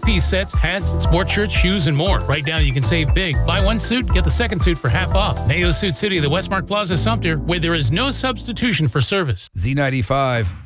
three-piece sets, hats, sports shirts, shoes, and more. Right now, you can save big. Buy one suit, get the second suit for half off. Mayo Suit City, the Westmark Plaza, Sumter, where there is no substitution for service. Z95.